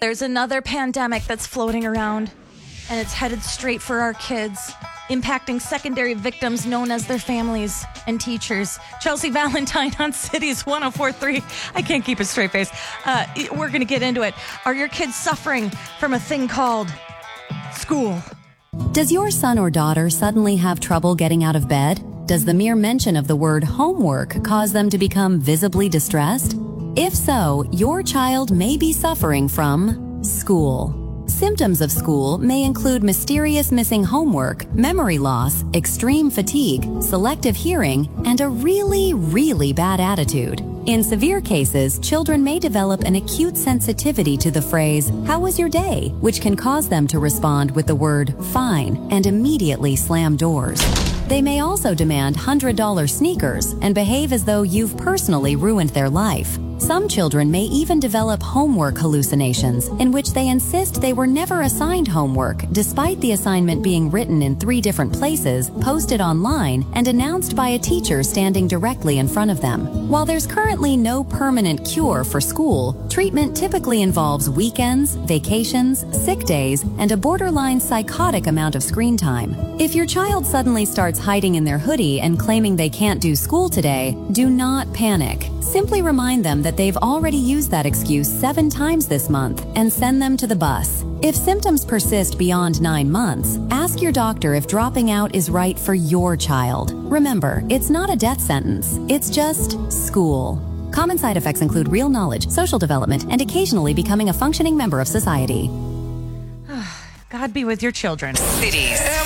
There's another pandemic that's floating around, and it's headed straight for our kids, impacting secondary victims known as their families and teachers. Chelsea Valentine on Cities 104.3. I can't keep a straight face. We're going to get into it. Are your kids suffering from a thing called school? Does your son or daughter suddenly have trouble getting out of bed? Does the mere mention of the word homework cause them to become visibly distressed? If so, your child may be suffering from school. Symptoms of school may include mysterious missing homework, memory loss, extreme fatigue, selective hearing, and a really, really bad attitude. In severe cases, children may develop an acute sensitivity to the phrase, "How was your day?" which can cause them to respond with the word "fine" and immediately slam doors. They may also demand $100 sneakers and behave as though you've personally ruined their life. Some children may even develop homework hallucinations in which they insist they were never assigned homework despite the assignment being written in 3 different places, posted online, and announced by a teacher standing directly in front of them. While there's currently no permanent cure for school, treatment typically involves weekends, vacations, sick days, and a borderline psychotic amount of screen time. If your child suddenly starts hiding in their hoodie and claiming they can't do school today, do not panic. Simply remind them that they've already used that excuse 7 times this month and send them to the bus. If symptoms persist beyond 9 months, ask your doctor if dropping out is right for your child. Remember, it's not a death sentence. It's just school. Common side effects include real knowledge, social development, and occasionally becoming a functioning member of society. God be with your children. Cities.